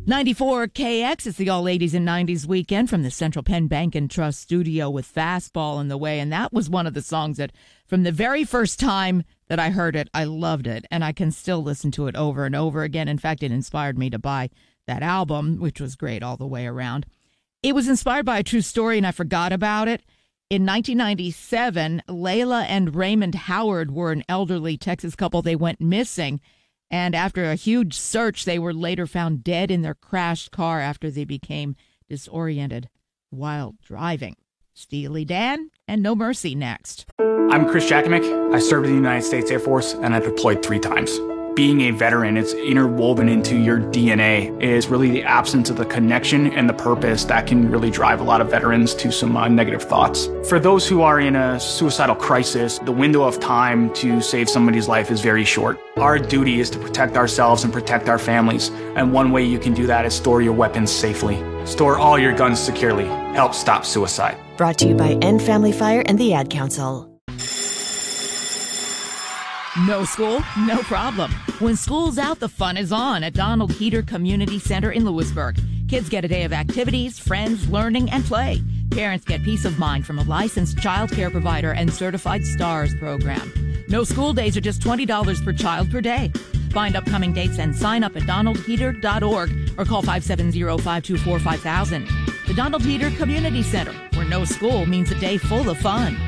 94 KX, it's the All 80s and 90s weekend from the Central Penn Bank and Trust studio with Fastball in the Way. And that was one of the songs that from the very first time that I heard it, I loved it. And I can still listen to it over and over again. In fact, it inspired me to buy that album, which was great all the way around. It was inspired by a true story, and I forgot about it. In 1997, Layla and Raymond Howard were an elderly Texas couple. They went missing. And after a huge search, they were later found dead in their crashed car after they became disoriented while driving. Steely Dan and No Mercy next. I'm Chris Jakimick. I served in the United States Air Force, and I deployed 3 times. Being a veteran, it's interwoven into your DNA. It is really the absence of the connection and the purpose that can really drive a lot of veterans to some negative thoughts. For those who are in a suicidal crisis, the window of time to save somebody's life is very short. Our duty is to protect ourselves and protect our families. And one way you can do that is store your weapons safely. Store all your guns securely. Help stop suicide. Brought to you by End Family Fire and the Ad Council. No school? No problem. When school's out, the fun is on at Donald Heater Community Center in Lewisburg. Kids get a day of activities, friends, learning, and play. Parents get peace of mind from a licensed child care provider and certified STARS program. No school days are just $20 per child per day. Find upcoming dates and sign up at donaldheater.org or call 570-524-5000. The Donald Heater Community Center, where no school means a day full of fun.